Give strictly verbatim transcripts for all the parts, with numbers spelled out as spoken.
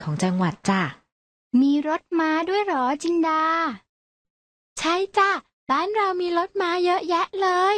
ของจังหวัดจ้ะมีรถม้าด้วยหรอจินดาใช่จ้ะบ้านเรามีรถม้าเยอะแยะเลย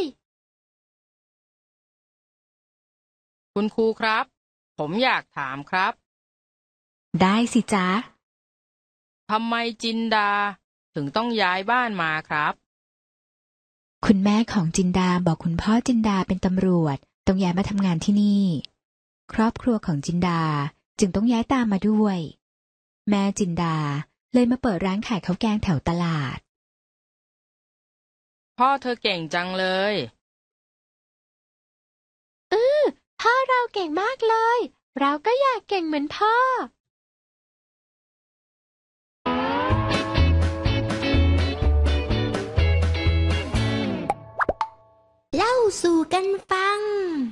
คุณครูครับผมอยากถามครับได้สิจ๊ะทำไมจินดาถึงต้องย้ายบ้านมาครับคุณแม่ของจินดาบอกคุณพ่อจินดาเป็นตำรวจต้องย้ายมาทำงานที่นี่ครอบครัวของจินดาจึงต้องย้ายตามมาด้วยแม่จินดาเลยมาเปิดร้านขายข้าวแกงแถวตลาดพ่อเธอเก่งจังเลยเออพ่อเราเก่งมากเลยเราก็อยากเก่งเหมือนพ่อเล่าสู่กันฟัง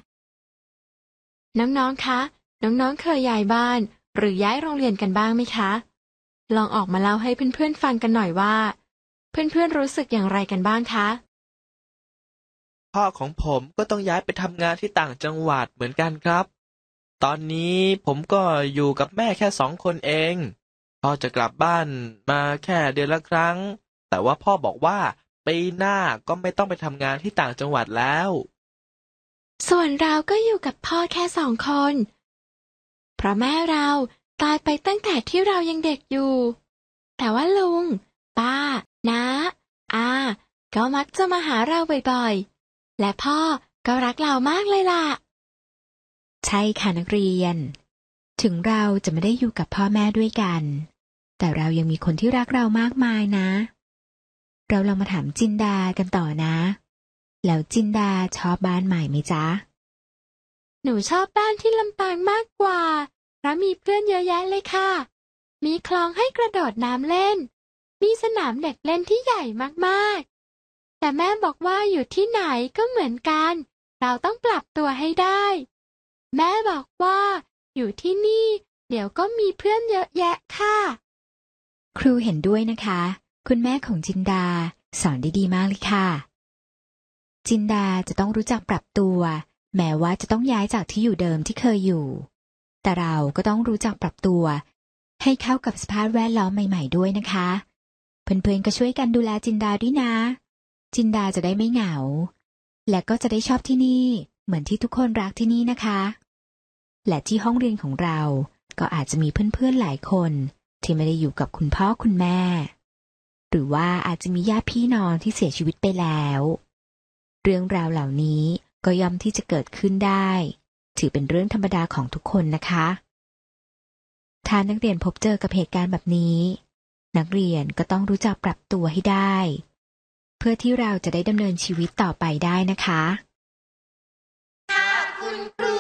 น้องๆคะน้องๆเคยย้ายบ้านหรือย้ายโรงเรียนกันบ้างไหมคะลองออกมาเล่าให้เพื่อนๆฟังกันหน่อยว่าเพื่อนๆรู้สึกอย่างไรกันบ้างคะพ่อของผมก็ต้องย้ายไปทำงานที่ต่างจังหวัดเหมือนกันครับตอนนี้ผมก็อยู่กับแม่แค่สองคนเองพ่อจะกลับบ้านมาแค่เดือนละครั้งแต่ว่าพ่อบอกว่าปีหน้าก็ไม่ต้องไปทำงานที่ต่างจังหวัดแล้วส่วนเราก็อยู่กับพ่อแค่สองคนเพราะแม่เราตายไปตั้งแต่ที่เรายังเด็กอยู่แต่ว่าลุงป้าน้าอาก็มักจะมาหาเราบ่อยๆและพ่อก็รักเรามากเลยล่ะใช่ค่ะนักเรียนถึงเราจะไม่ได้อยู่กับพ่อแม่ด้วยกันแต่เรายังมีคนที่รักเรามากมายนะเราลองมาถามจินดากันต่อนะแล้วจินดาชอบบ้านใหม่ไหมจ๊ะหนูชอบบ้านที่ลำปางมากกว่าเพราะมีเพื่อนเยอะแยะเลยค่ะมีคลองให้กระโดดน้ำเล่นมีสนามเด็กเล่นที่ใหญ่มากๆแต่แม่บอกว่าอยู่ที่ไหนก็เหมือนกันเราต้องปรับตัวให้ได้แม่บอกว่าอยู่ที่นี่เดี๋ยวก็มีเพื่อนเยอะแยะค่ะครูเห็นด้วยนะคะคุณแม่ของจินดาสอนได้ดีมากเลยค่ะจินดาจะต้องรู้จักปรับตัวแม้ว่าจะต้องย้ายจากที่อยู่เดิมที่เคยอยู่แต่เราก็ต้องรู้จักปรับตัวให้เข้ากับสภาพแวดล้อมใหม่ๆด้วยนะคะเพื่อนๆก็ช่วยกันดูแลจินดาด้วยนะจินดาจะได้ไม่เหงาและก็จะได้ชอบที่นี่เหมือนที่ทุกคนรักที่นี่นะคะและที่ห้องเรียนของเราก็อาจจะมีเพื่อนๆหลายคนที่ไม่ได้อยู่กับคุณพ่อคุณแม่หรือว่าอาจจะมีญาติพี่น้องที่เสียชีวิตไปแล้วเรื่องราวเหล่านี้ก็ย่อมที่จะเกิดขึ้นได้ถือเป็นเรื่องธรรมดาของทุกคนนะคะถ้านักเรียนพบเจอกับเหตุการณ์แบบนี้นักเรียนก็ต้องรู้จักปรับตัวให้ได้เพื่อที่เราจะได้ดำเนินชีวิตต่อไปได้นะคะค่ะคุณครู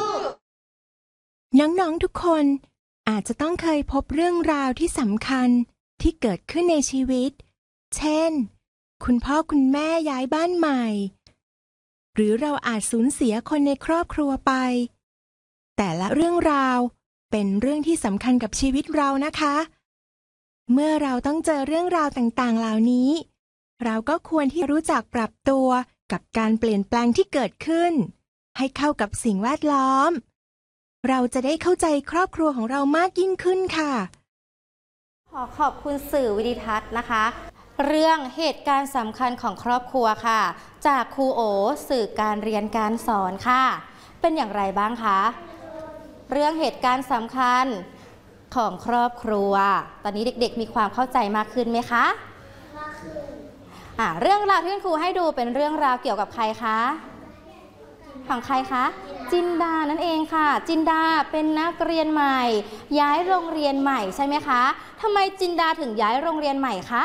น้องๆทุกคนอาจจะต้องเคยพบเรื่องราวที่สำคัญที่เกิดขึ้นในชีวิตเช่นคุณพ่อคุณแม่ย้ายบ้านใหม่หรือเราอาจสูญเสียคนในครอบครัวไปแต่ละเรื่องราวเป็นเรื่องที่สำคัญกับชีวิตเรานะคะเมื่อเราต้องเจอเรื่องราวต่างๆเหล่านี้เราก็ควรที่รู้จักปรับตัวกับการเปลี่ยนแปลงที่เกิดขึ้นให้เข้ากับสิ่งแวดล้อมเราจะได้เข้าใจครอบครัวของเรามากยิ่งขึ้นค่ะขอขอบคุณสื่อวิดิทัศน์นะคะเรื่องเหตุการณ์สำคัญของครอบครัวค่ะจากครูโอสื่อการเรียนการสอนค่ะเป็นอย่างไรบ้างคะเรื่องเหตุการณ์สำคัญของครอบครัวตอนนี้เด็กๆมีความเข้าใจมากขึ้นไหมคะมากขึ้นอ่าเรื่องราวที่คุณครูให้ดูเป็นเรื่องราวเกี่ยวกับใครคะของใครคะจินดานั่นเองค่ะจินดาเป็นนักเรียนใหม่ย้ายโรงเรียนใหม่ใช่ไหมคะทำไมจินดาถึงย้ายโรงเรียนใหม่คะ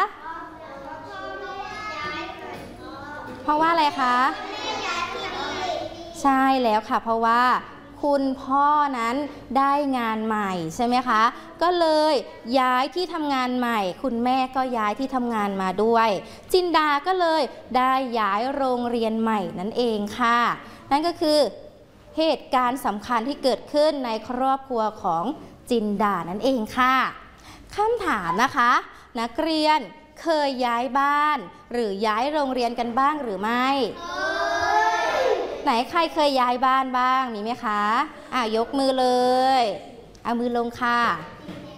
เพราะว่าอะไรคะใช่แล้วค่ะเพราะว่าคุณพ่อนั้นได้งานใหม่ใช่ไหมคะก็เลยย้ายที่ทำงานใหม่คุณแม่ก็ย้ายที่ทำงานมาด้วยจินดาก็เลยได้ย้ายโรงเรียนใหม่นั่นเองค่ะนั่นก็คือเหตุการณ์สำคัญที่เกิดขึ้นในครอบครัวของจินดานั่นเองค่ะคำถามนะคะนักเรียนเคยย้ายบ้านหรือย้ายโรงเรียนกันบ้างหรือไม่ไหนใครเคยย้ายบ้านบ้างมีไหมคะอ่ะยกมือเลยเอามือลงค่ะ